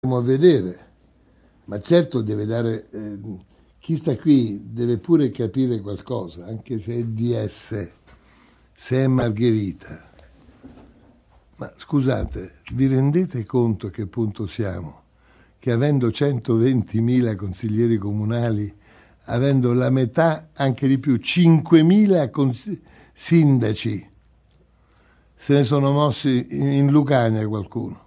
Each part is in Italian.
a vedere, ma certo deve dare, chi sta qui deve pure capire qualcosa, anche se è DS, se è Margherita. Ma scusate, vi rendete conto a che punto siamo? Che avendo 120.000 consiglieri comunali, avendo la metà, anche di più, 5.000 sindaci, se ne sono mossi in Lucania qualcuno.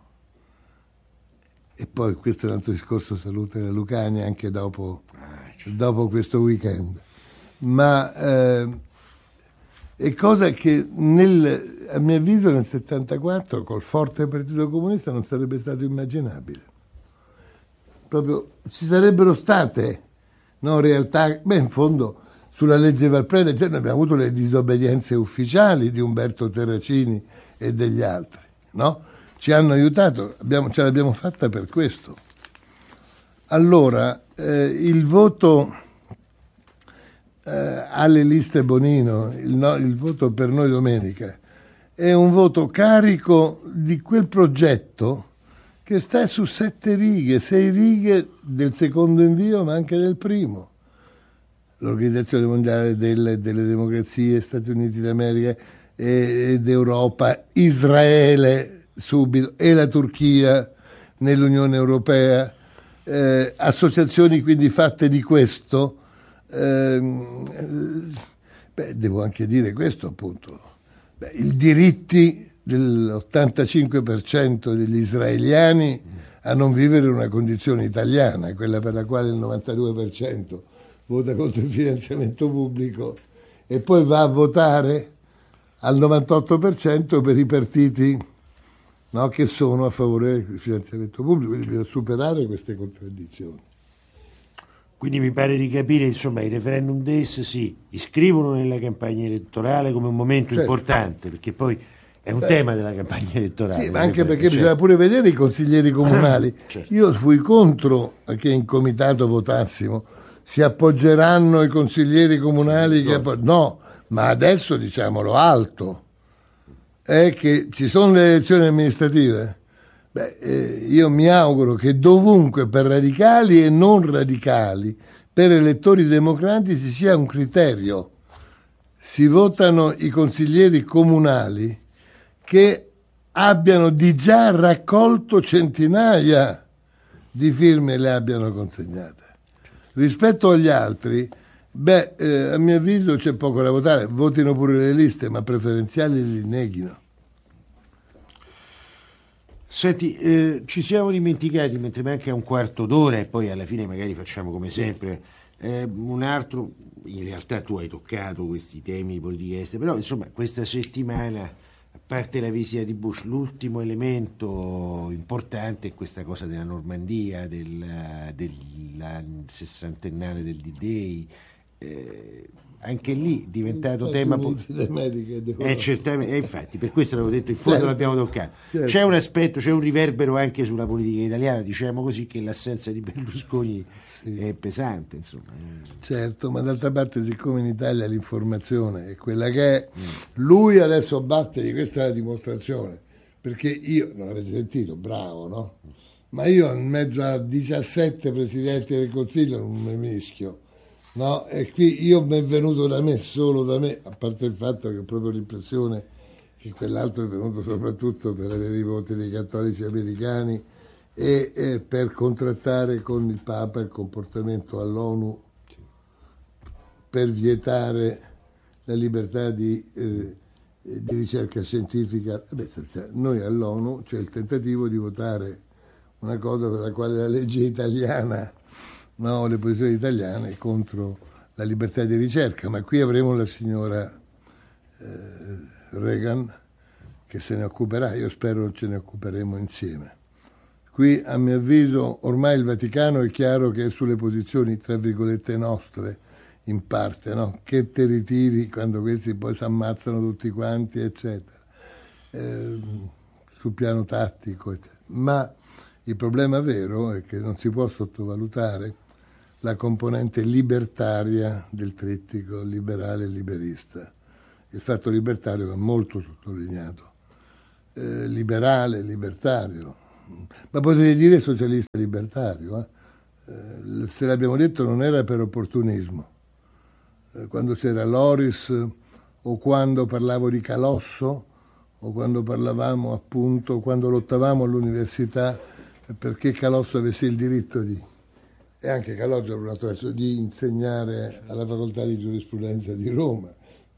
E poi questo è un altro discorso, salute la Lucania anche dopo questo weekend. Ma è cosa che a mio avviso nel 74 col forte Partito Comunista non sarebbe stato immaginabile. Proprio ci sarebbero state, no, realtà, in fondo sulla legge Valpreda noi abbiamo avuto le disobbedienze ufficiali di Umberto Terracini e degli altri, no? Ci hanno aiutato, ce l'abbiamo fatta per questo. Allora, il voto alle liste Bonino, il voto per Noi Domenica, è un voto carico di quel progetto che sta su 7 righe, 6 righe del secondo invio, ma anche del primo. L'Organizzazione Mondiale delle Democrazie, Stati Uniti d'America ed Europa, Israele subito e la Turchia nell'Unione Europea, associazioni quindi fatte di questo. Devo anche dire questo appunto, i diritti dell'85% degli israeliani a non vivere una condizione italiana, quella per la quale il 92% vota contro il finanziamento pubblico e poi va a votare al 98% per i partiti, no, che sono a favore del finanziamento pubblico, quindi bisogna superare queste contraddizioni. Quindi mi pare di capire, insomma, i referendum DES si iscrivono nella campagna elettorale come un momento importante, perché poi è un tema della campagna elettorale. Sì, ma anche perché bisogna pure vedere i consiglieri comunali. Certo. Io fui contro che in comitato votassimo, si appoggeranno i consiglieri comunali no, ma adesso diciamolo alto, è che ci sono le elezioni amministrative. Io mi auguro che dovunque per radicali e non radicali, per elettori democratici sia un criterio. Si votano i consiglieri comunali che abbiano di già raccolto centinaia di firme e le abbiano consegnate. Rispetto agli altri, a mio avviso c'è poco da votare, votino pure le liste, ma preferenziali li neghino. Senti, ci siamo dimenticati, mentre manca un quarto d'ora e poi alla fine magari facciamo come sempre un altro, in realtà tu hai toccato questi temi di politica estera, però insomma questa settimana, a parte la visita di Bush, l'ultimo elemento importante è questa cosa della Normandia, della sessantennale del D-Day. Anche lì è diventato tema certamente, infatti per questo l'avevo detto, in fondo l'abbiamo toccato. C'è un aspetto, c'è un riverbero anche sulla politica italiana, diciamo così, che l'assenza di Berlusconi è pesante, insomma. Certo, ma d'altra parte siccome in Italia l'informazione è quella che è, lui adesso batte, di questa è la dimostrazione, perché io, non avete sentito, bravo, no? Ma io in mezzo a 17 presidenti del Consiglio non mi mischio. No, e qui io mi è venuto da me, solo da me, a parte il fatto che ho proprio l'impressione che quell'altro è venuto soprattutto per avere i voti dei cattolici americani e per contrattare con il Papa il comportamento all'ONU per vietare la libertà di ricerca scientifica. Noi all'ONU c'è il tentativo di votare una cosa per la quale la legge italiana, no, le posizioni italiane contro la libertà di ricerca, ma qui avremo la signora Reagan che se ne occuperà, io spero ce ne occuperemo insieme. Qui a mio avviso ormai il Vaticano è chiaro che è sulle posizioni tra virgolette nostre in parte, no? Che te ritiri quando questi poi si ammazzano tutti quanti, eccetera, sul piano tattico, eccetera. Ma il problema vero è che non si può sottovalutare la componente libertaria del trittico liberale e liberista. Il fatto libertario va molto sottolineato. Liberale, libertario, ma potete dire socialista libertario. Se l'abbiamo detto non era per opportunismo. Quando c'era Loris o quando parlavo di Calosso o quando parlavamo appunto, quando lottavamo all'università perché Calosso avesse il diritto di, e anche Calogero di insegnare alla facoltà di giurisprudenza di Roma.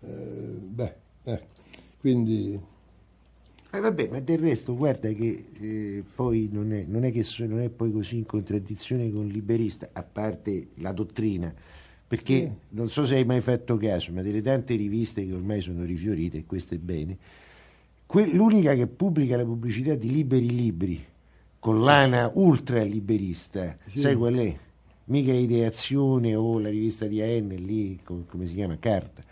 Quindi... vabbè, ma del resto guarda che poi non è poi così in contraddizione con il liberista, a parte la dottrina, perché non so se hai mai fatto caso, ma delle tante riviste che ormai sono rifiorite, e questo è bene, l'unica che pubblica la pubblicità di liberi libri, collana ultra liberista, sai qual è? Mica Ideazione o la rivista di AN, lì come si chiama, Carta,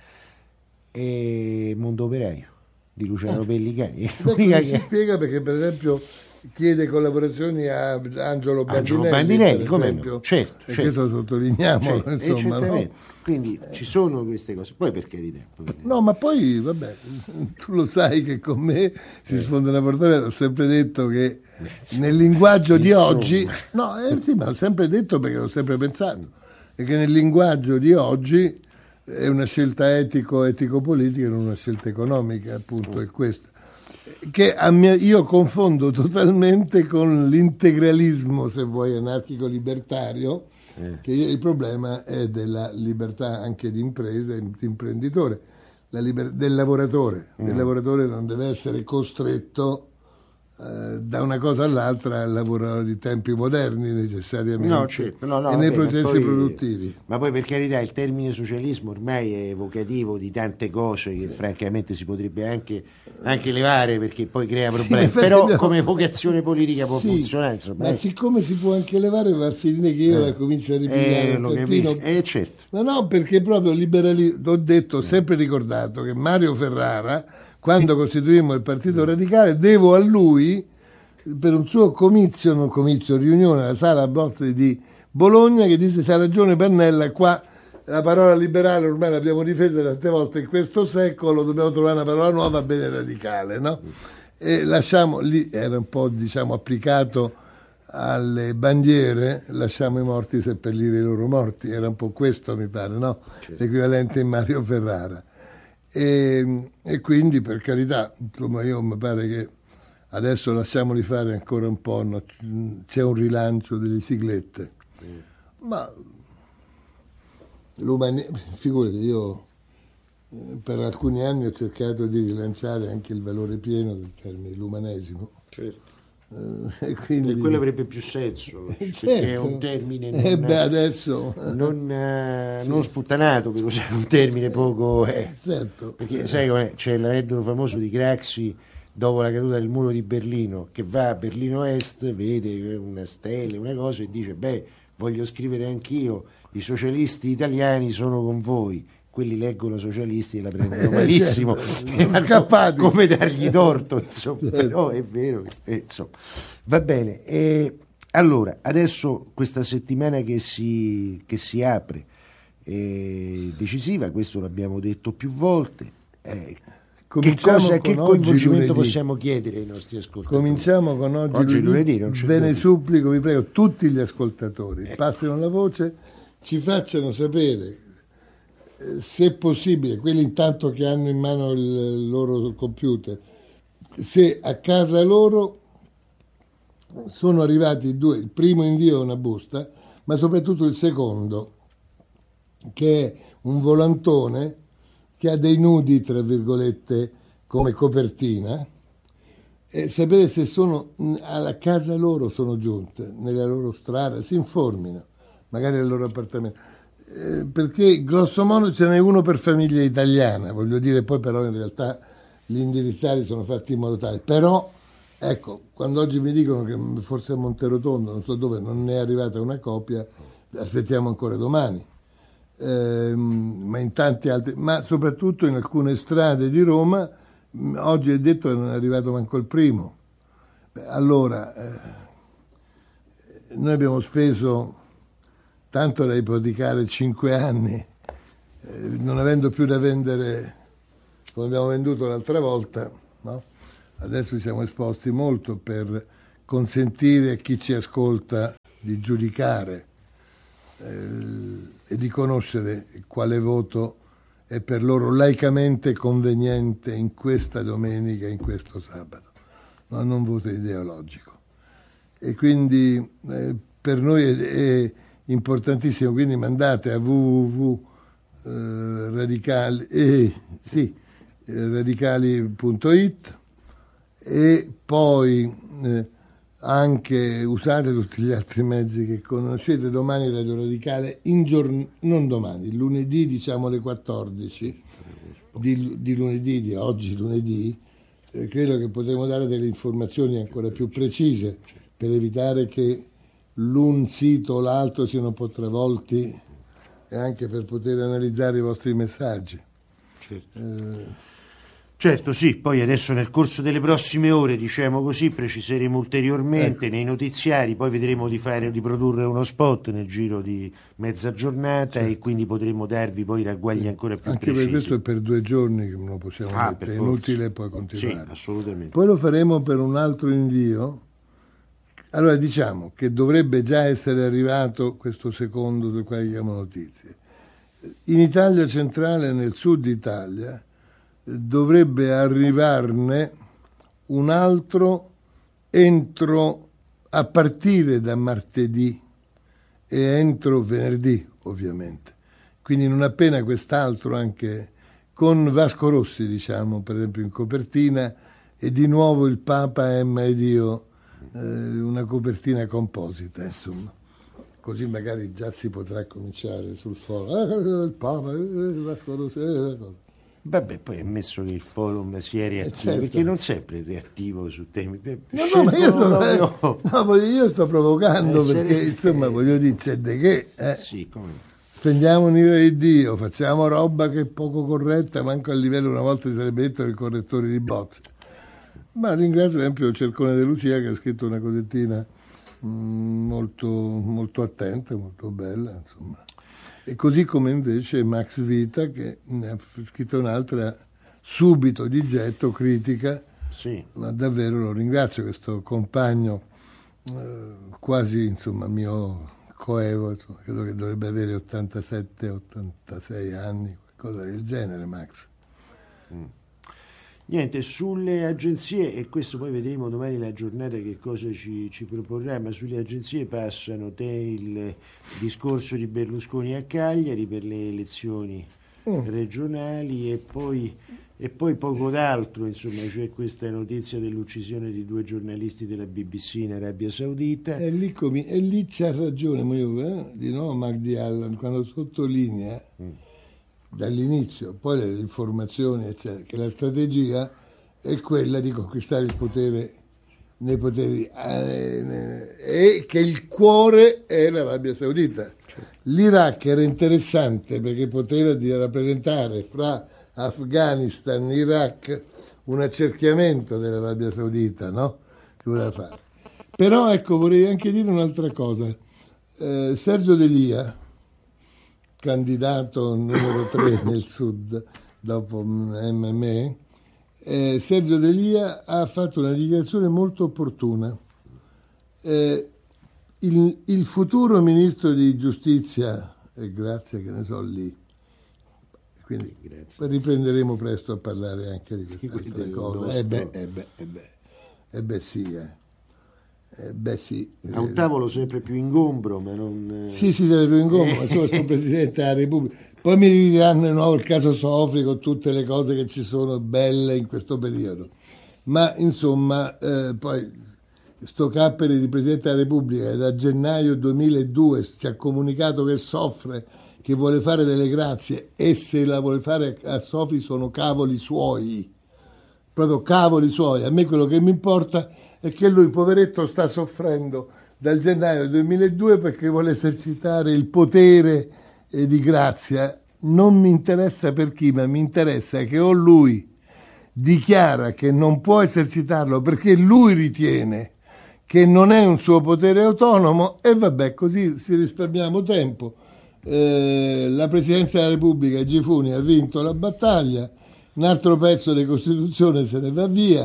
è Mondo Operaio di Luciano Pellicani. Si spiega perché per esempio chiede collaborazioni a Angelo Bandinelli, come no? Certo. Questo sottolineiamolo, insomma, certamente. No? Quindi ci sono queste cose, poi per carità. No, ma poi vabbè, tu lo sai che con me si sfonda una portata, ho sempre detto che nel linguaggio di oggi, no, sì, ma ho sempre detto perché l'ho sempre pensato, è che nel linguaggio di oggi è una scelta etico-politica e non una scelta economica, appunto, è questo. Che io confondo totalmente con l'integralismo, se vuoi, anarchico-libertario, che il problema è della libertà anche di impresa e di imprenditore, del lavoratore. Il lavoratore non deve essere costretto da una cosa all'altra al lavoro di tempi moderni necessariamente, e nei processi produttivi. Ma poi per carità il termine socialismo ormai è evocativo di tante cose che francamente si potrebbe anche levare, perché poi crea problemi, però come vocazione politica può funzionare, insomma. Ma siccome si può anche levare, va a finire che io la comincio a ripigliare un tantino. Certo. No, perché proprio liberalismo, ho detto, ho sempre ricordato che Mario Ferrara, quando costituimmo il Partito Radicale, devo a lui, per un suo riunione alla Sala Bozzi di Bologna, che disse: c'ha ragione Pannella, qua la parola liberale ormai l'abbiamo difesa tante volte in questo secolo, dobbiamo trovare una parola nuova, bene radicale, no? E lasciamo, lì era un po' applicato alle bandiere, lasciamo i morti seppellire i loro morti, era un po' questo, mi pare, no? Certo. L'equivalente in Mario Ferrara. E quindi, per carità, insomma, io mi pare che adesso lasciamoli fare ancora un po', no? C'è un rilancio delle siglette, ma figurati, io per alcuni anni ho cercato di rilanciare anche il valore pieno del termine l'umanesimo. Certo. E quindi... quello avrebbe più senso, perché è un termine non sputtanato, per usare un termine poco... Certo. Perché sai, c'è l'aneddoto famoso di Craxi dopo la caduta del muro di Berlino, che va a Berlino Est, vede una stella, una cosa, e dice: voglio scrivere anch'io, i socialisti italiani sono con voi. Quelli leggono socialisti e la prendono malissimo, scappati, come dargli torto, insomma. Però è vero che, insomma, va bene. Allora, adesso questa settimana che si apre è decisiva, questo l'abbiamo detto più volte. Che coinvolgimento possiamo chiedere ai nostri ascoltatori? Cominciamo con oggi lunedì. Ve ne supplico, vi prego, tutti gli ascoltatori, passino la voce, ci facciano sapere, se è possibile, quelli intanto che hanno in mano il loro computer, se a casa loro sono arrivati il primo invio è una busta, ma soprattutto il secondo, che è un volantone che ha dei nudi, tra virgolette, come copertina, e sapere se sono alla casa loro, sono giunte, nella loro strada, si informino, magari nel loro appartamento. Perché grosso modo ce n'è uno per famiglia italiana, voglio dire, poi però in realtà gli indirizzati sono fatti in modo tale, però ecco, quando oggi mi dicono che forse a Monterotondo, non so dove, non è arrivata una copia, aspettiamo ancora domani, ma in tanti altri, ma soprattutto in alcune strade di Roma, oggi è detto che non è arrivato manco il primo. Allora, noi abbiamo speso tanto da ipotecare 5 anni, non avendo più da vendere come abbiamo venduto l'altra volta, no? Adesso siamo esposti molto per consentire a chi ci ascolta di giudicare e di conoscere quale voto è per loro laicamente conveniente in questa domenica, in questo sabato, ma non voto ideologico. E quindi per noi è importantissimo, quindi mandate a radicali.it e poi anche usate tutti gli altri mezzi che conoscete. Domani Radio Radicale, non domani, lunedì, diciamo alle 14 di lunedì, di oggi lunedì, credo che potremo dare delle informazioni ancora più precise per evitare che l'un sito o l'altro siano un po' travolti e anche per poter analizzare i vostri messaggi. Certo, sì, poi adesso nel corso delle prossime ore, diciamo così, preciseremo ulteriormente nei notiziari, poi vedremo di produrre uno spot nel giro di mezza giornata e quindi potremo darvi poi ragguagli ancora più anche precisi. Per questo è per 2 giorni che non lo possiamo mettere, è inutile poi continuare. Sì, assolutamente. Poi lo faremo per un altro invio. Allora diciamo che dovrebbe già essere arrivato questo secondo del quale diamo notizie. In Italia centrale, nel sud Italia, dovrebbe arrivarne un altro a partire da martedì e entro venerdì, ovviamente. Quindi non appena quest'altro, anche con Vasco Rossi, diciamo, per esempio in copertina, e di nuovo il Papa Emma ed io, una copertina composita, insomma. Così magari già si potrà cominciare sul forum. Il Papa, Vasco Rossi, Vabbè, poi è ammesso che il forum sia reattivo, certo. Perché non sempre è reattivo su temi. No, ma io sto provocando perché, insomma, voglio dire, c'è di che. Sì, come spendiamo un'ira di Dio, facciamo roba che è poco corretta, manco a livello, una volta si sarebbe detto, del correttore di bozze. Ma ringrazio per esempio Cercone De Lucia che ha scritto una cosettina molto, molto attenta, molto bella, insomma. E così come invece Max Vita, che ne ha scritto un'altra subito di getto, critica, sì. Ma davvero lo ringrazio, questo compagno quasi, insomma, mio coevo, insomma, credo che dovrebbe avere 87-86 anni, qualcosa del genere, Max. Niente, sulle agenzie, e questo poi vedremo domani la giornata che cosa ci proporrà, ma sulle agenzie passano il discorso di Berlusconi a Cagliari per le elezioni regionali e poi poco d'altro, insomma, c'è questa notizia dell'uccisione di 2 giornalisti della BBC in Arabia Saudita. E lì c'ha ragione, di nuovo Magdi Allan, quando sottolinea dall'inizio, poi le informazioni, eccetera, che la strategia è quella di conquistare il potere nei poteri e che il cuore è l'Arabia Saudita. L'Iraq era interessante perché poteva rappresentare fra Afghanistan e Iraq un accerchiamento dell'Arabia Saudita, no? Che voleva fare. Però ecco, vorrei anche dire un'altra cosa. Sergio D'Elia, candidato numero 3 nel sud dopo MME, Sergio D'Elia ha fatto una dichiarazione molto opportuna. Il futuro ministro di giustizia, grazie che ne so lì, quindi riprenderemo presto a parlare anche di queste cose. Sì. Ha un tavolo sempre più ingombro, ma non... Sì, sempre più ingombro, sono Presidente della Repubblica. Poi mi diranno di nuovo il caso Sofri con tutte le cose che ci sono belle in questo periodo. Ma insomma, poi sto Capperi di Presidente della Repubblica da gennaio 2002 ci ha comunicato che soffre, che vuole fare delle grazie, e se la vuole fare a Sofri sono cavoli suoi, proprio cavoli suoi. A me quello che mi importa è che lui, poveretto, sta soffrendo dal gennaio 2002 perché vuole esercitare il potere di grazia. Non mi interessa per chi, ma mi interessa che o lui dichiara che non può esercitarlo perché lui ritiene che non è un suo potere autonomo, e vabbè, così si risparmiamo tempo. La Presidenza della Repubblica, Gifuni, ha vinto la battaglia, un altro pezzo di Costituzione se ne va via,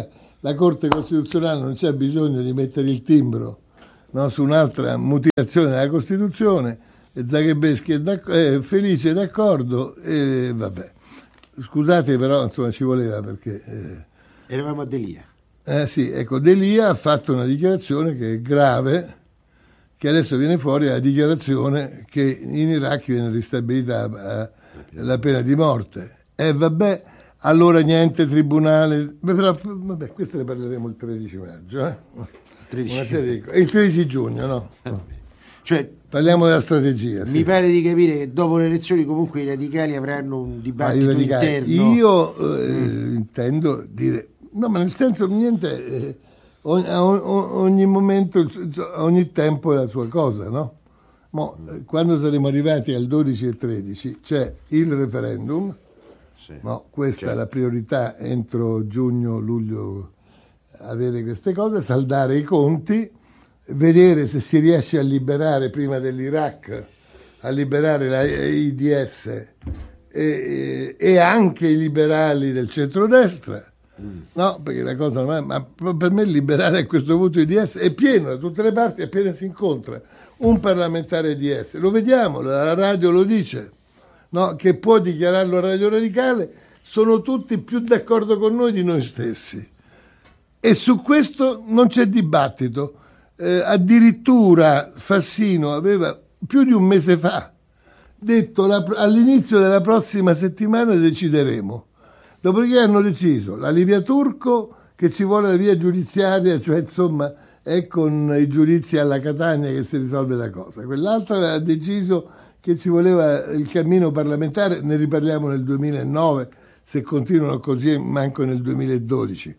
la Corte Costituzionale non c'è bisogno di mettere il timbro, no, su un'altra mutilazione della Costituzione, e Zagrebelsky è felice e d'accordo, e vabbè. Scusate, però insomma ci voleva, perché... Eravamo a D'Elia. Sì, ecco, D'Elia ha fatto una dichiarazione che è grave, che adesso viene fuori la dichiarazione che in Iraq viene ristabilita la pena di morte. Vabbè, allora niente tribunale, però, vabbè, questo ne parleremo il 13 maggio. Il 13 giugno, no? Cioè, parliamo della strategia. Mi pare di capire che dopo le elezioni comunque i radicali avranno un dibattito interno. Io intendo dire, no, ma nel senso niente, ogni momento, ogni tempo è la sua cosa, no? Quando saremo arrivati al 12 e 13 c'è il referendum, sì, no? Questa è la priorità, entro giugno, luglio avere queste cose, saldare i conti, vedere se si riesce a liberare prima dell'Iraq, a liberare l'AIDS e anche i liberali del centrodestra, no? Perché la cosa non è, ma per me liberare a questo punto l'IDS è pieno da tutte le parti, appena si incontra un parlamentare IDS, lo vediamo, la radio lo dice, no? Che può dichiararlo a Radio Radicale, sono tutti più d'accordo con noi di noi stessi, e su questo non c'è dibattito. Addirittura Fassino aveva più di un mese fa detto all'inizio della prossima settimana decideremo, dopodiché hanno deciso la Livia Turco, che ci vuole la via giudiziaria, cioè insomma è con i giudizi alla Catania che si risolve la cosa, quell'altra aveva deciso che ci voleva il cammino parlamentare, ne riparliamo nel 2009, se continuano così manco nel 2012,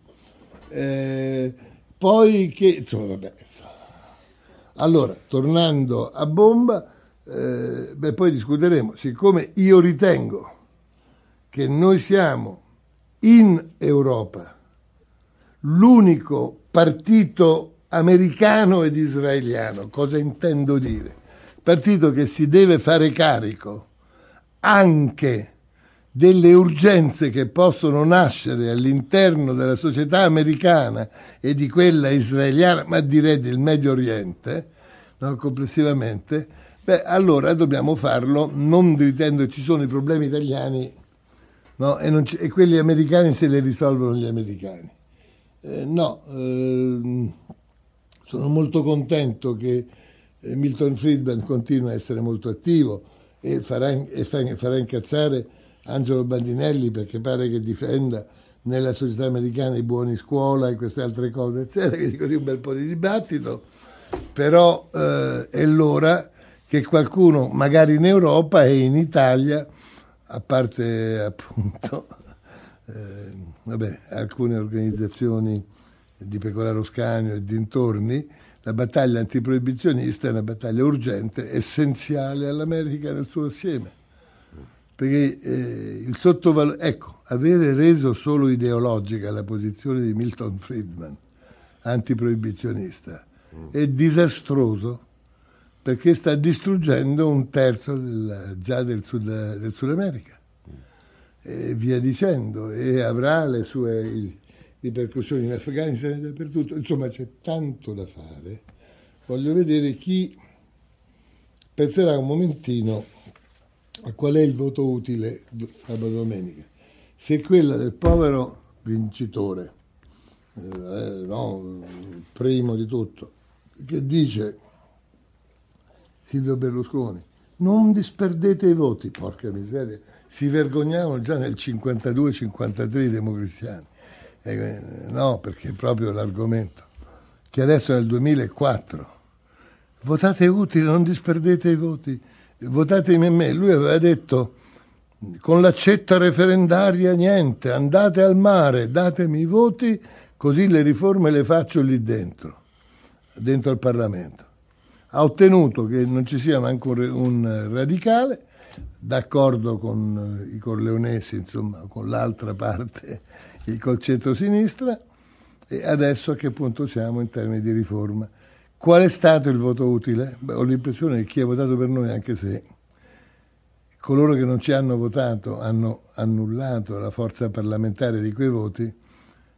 poi che insomma vabbè. Allora, tornando a bomba, poi discuteremo. Siccome io ritengo che noi siamo in Europa l'unico partito americano ed israeliano, cosa intendo dire? Partito che si deve fare carico anche delle urgenze che possono nascere all'interno della società americana e di quella israeliana, ma direi del Medio Oriente, no, complessivamente, allora dobbiamo farlo non ritenendo che ci sono i problemi italiani, no, e quelli americani se li risolvono gli americani. Sono molto contento che Milton Friedman continua a essere molto attivo e farà incazzare Angelo Bandinelli, perché pare che difenda nella società americana i buoni scuola e queste altre cose, eccetera, quindi così un bel po' di dibattito, però è l'ora che qualcuno, magari in Europa e in Italia, a parte appunto alcune organizzazioni di Pecoraro Scanio e dintorni, la battaglia antiproibizionista è una battaglia urgente, essenziale all'America nel suo assieme. Perché avere reso solo ideologica la posizione di Milton Friedman, antiproibizionista, è disastroso, perché sta distruggendo un terzo del Sud America, e via dicendo, e avrà le sue ripercussioni in Afghanistan e dappertutto. Insomma, c'è tanto da fare. Voglio vedere chi penserà un momentino a qual è il voto utile sabato e domenica. Se quella del povero vincitore, primo di tutto, che dice Silvio Berlusconi, non disperdete i voti, porca miseria, si vergognavano già nel 52-53 i democristiani, no, perché è proprio l'argomento, che adesso è nel 2004, votate utile, non disperdete i voti, votatemi me. Lui aveva detto, con l'accetta referendaria niente, andate al mare, datemi i voti, così le riforme le faccio lì dentro al Parlamento. Ha ottenuto che non ci sia manco un radicale, d'accordo con i corleonesi, insomma, con l'altra parte, col centro-sinistra, e adesso a che punto siamo in termini di riforma. Qual è stato il voto utile? Ho l'impressione che chi ha votato per noi, anche se coloro che non ci hanno votato hanno annullato la forza parlamentare di quei voti,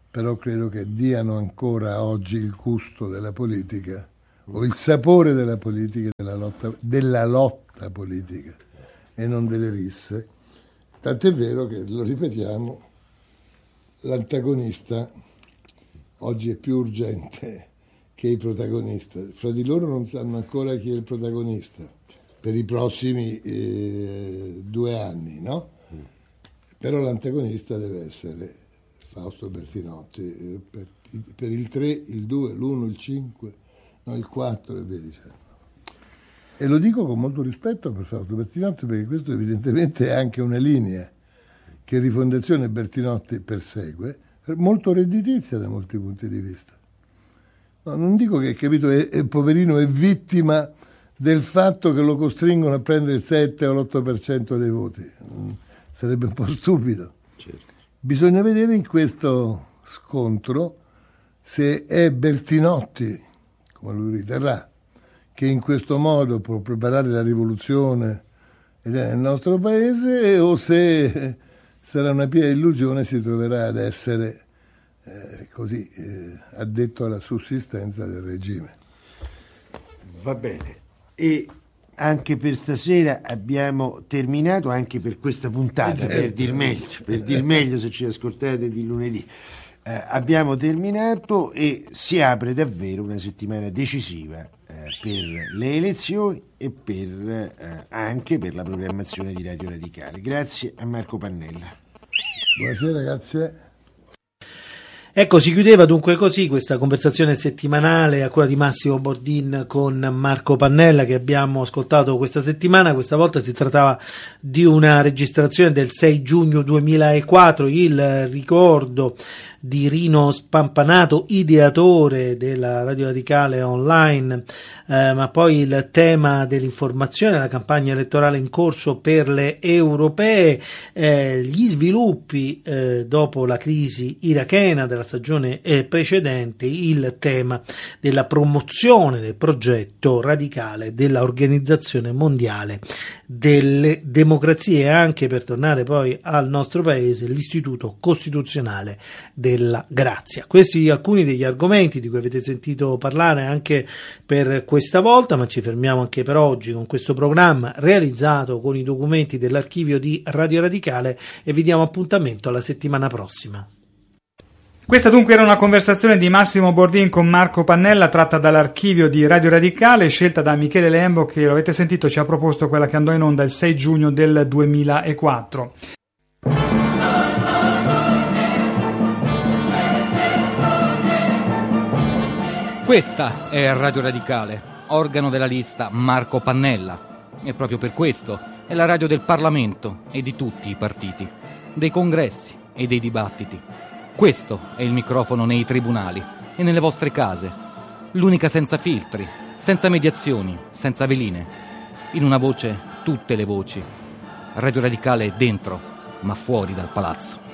però credo che diano ancora oggi il gusto della politica o il sapore della politica, della lotta politica e non delle risse. Tant'è vero che, lo ripetiamo, l'antagonista oggi è più urgente che i protagonisti. Fra di loro non sanno ancora chi è il protagonista per i prossimi 2 anni, no? Però l'antagonista deve essere Fausto Bertinotti, per il 3, il 2, l'1, il 5, no, il 4 e via dicendo. E lo dico con molto rispetto per Fausto Bertinotti, perché questo evidentemente è anche una linea che Rifondazione Bertinotti persegue, molto redditizia da molti punti di vista. No, non dico che, capito, poverino è vittima del fatto che lo costringono a prendere il 7 o l'8% dei voti. Sarebbe un po' stupido. Certo. Bisogna vedere in questo scontro se è Bertinotti, come lui riterrà, che in questo modo può preparare la rivoluzione nel nostro paese, o se sarà una piena illusione e si troverà ad essere addetto alla sussistenza del regime. Va bene. E anche per stasera abbiamo terminato, anche per questa puntata, per dir meglio se ci ascoltate di lunedì. Abbiamo terminato e si apre davvero una settimana decisiva per le elezioni e anche per la programmazione di Radio Radicale. Grazie a Marco Pannella. Buonasera, grazie. Ecco, si chiudeva dunque così questa conversazione settimanale a cura di Massimo Bordin con Marco Pannella, che abbiamo ascoltato questa settimana. Questa volta si trattava di una registrazione del 6 giugno 2004, il ricordo di Rino Spampanato, ideatore della Radio Radicale online, ma poi il tema dell'informazione, la campagna elettorale in corso per le europee, gli sviluppi dopo la crisi irachena della stagione precedente, il tema della promozione del progetto radicale della Organizzazione Mondiale delle Democrazie, e anche, per tornare poi al nostro paese, l'Istituto Costituzionale della Grazia. Questi alcuni degli argomenti di cui avete sentito parlare anche per questa volta, ma ci fermiamo anche per oggi con questo programma realizzato con i documenti dell'archivio di Radio Radicale, e vi diamo appuntamento alla settimana prossima. Questa dunque era una conversazione di Massimo Bordin con Marco Pannella, tratta dall'archivio di Radio Radicale, scelta da Michele Lembo, che, lo avete sentito, ci ha proposto quella che andò in onda il 6 giugno del 2004. Questa è Radio Radicale, organo della lista Marco Pannella, e proprio per questo è la radio del Parlamento e di tutti i partiti, dei congressi e dei dibattiti. Questo è il microfono nei tribunali e nelle vostre case, l'unica senza filtri, senza mediazioni, senza veline. In una voce tutte le voci. Radio Radicale è dentro, ma fuori dal palazzo.